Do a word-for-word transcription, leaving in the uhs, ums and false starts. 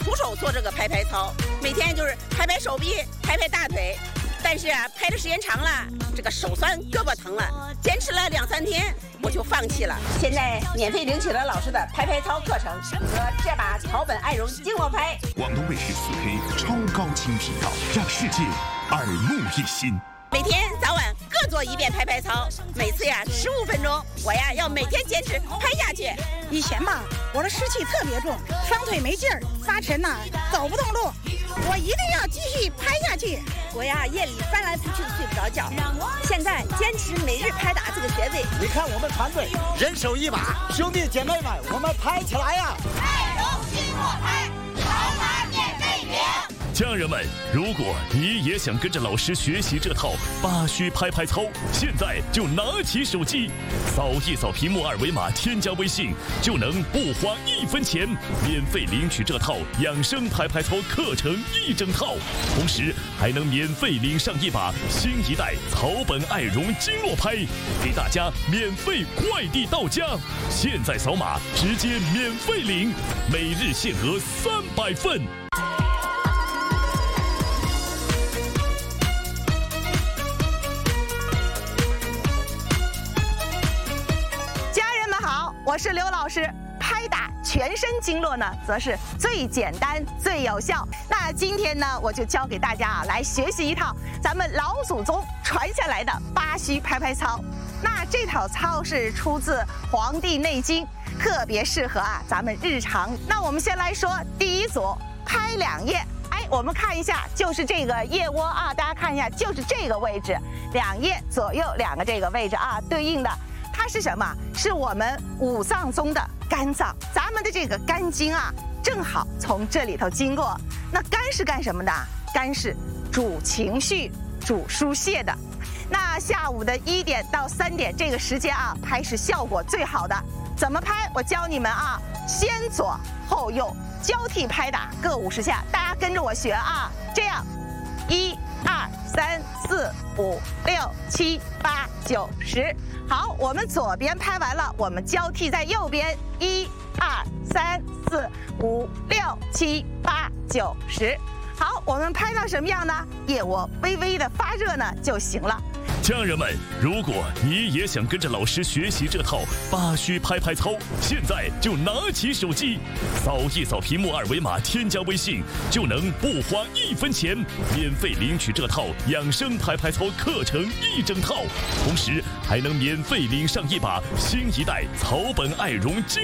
徒手做这个拍拍操，每天就是拍拍手臂，拍拍大腿。但是啊，拍的时间长了，这个手酸，胳膊疼了，坚持了两三天，我就放弃了。现在免费领取了老师的拍拍操课程和这把草本爱绒经络拍。 广东卫视四 K 超高清频道，让世界耳目一新。 每天早晚各做一遍拍拍操，每次呀十五分钟，我呀要每天坚持拍下去。 以前吧，我的湿气特别重，双腿没劲儿，发沉呐，走不动路。我一定要继续拍下去。 我呀夜里翻来覆去的睡不着觉，现在坚持每日拍打这个穴位。 你看我们团队人手一把，兄弟姐妹们，我们拍起来呀！ 爱绒经络拍，扫码免费领。 家人们，如果你也想跟着老师学习这套八虚拍拍操，现在就拿起手机，扫一扫屏幕二维码，添加微信，就能不花一分钱，免费领取这套养生拍拍操课程一整套，同时还能免费领上一把新一代草本爱绒经络拍，给大家免费快递到家。现在扫码直接免费领，每日限额三百份。 我是刘老师，拍打全身经络呢，则是最简单、最有效。那今天呢，我就教给大家啊，来学习一套咱们老祖宗传下来的八虚拍拍操。那这套操是出自《黄帝内经》，特别适合啊咱们日常。那我们先来说第一组，拍两腋。哎，我们看一下，就是这个腋窝啊，大家看一下，就是这个位置，两腋左右两个这个位置啊，对应的。它是什么？是我们五脏中的肝脏，咱们的这个肝经啊，正好从这里头经过。那肝是干什么的？肝是主情绪、主疏泄的。那下午的一点到三点这个时间啊，拍是效果最好的。怎么拍？我教你们啊，先左后右交替拍打，各五十下，大家跟着我学啊。这样，一、二、三、四、五、六、七、八、九、十。好，我们左边拍完了，我们交替在右边，一、二、三、四、五、六、七、八、九、十。好，我们拍到什么样呢？腋窝微微的发热呢就行了。 家人们，如果你也想跟着老师学习这套八虚拍拍操，现在就拿起手机，扫一扫屏幕二维码，添加微信，就能不花一分钱，免费领取这套养生拍拍操课程一整套，同时还能免费领上一把新一代草本爱绒经